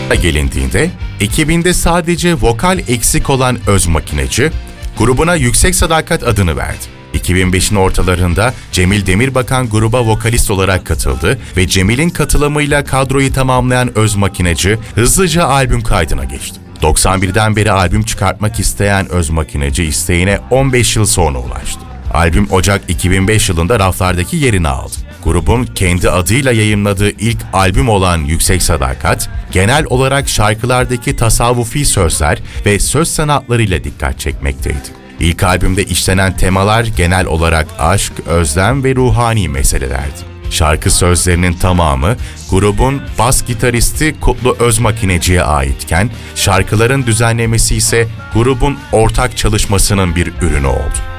gelindiğinde, ekibinde sadece vokal eksik olan Öz Makineci, grubuna Yüksek Sadakat adını verdi. 2005'in ortalarında Cemil Demirbakan gruba vokalist olarak katıldı ve Cemil'in katılımıyla kadroyu tamamlayan Öz Makineci hızlıca albüm kaydına geçti. 91'den beri albüm çıkartmak isteyen Öz Makineci isteğine 15 yıl sonra ulaştı. Albüm Ocak 2005 yılında raflardaki yerini aldı. Grubun kendi adıyla yayımladığı ilk albüm olan Yüksek Sadakat, genel olarak şarkılardaki tasavvufi sözler ve söz sanatlarıyla dikkat çekmekteydi. İlk albümde işlenen temalar genel olarak aşk, özlem ve ruhani meselelerdi. Şarkı sözlerinin tamamı grubun bas gitaristi Kutlu Öz Makineci'ye aitken, şarkıların düzenlemesi ise grubun ortak çalışmasının bir ürünü oldu.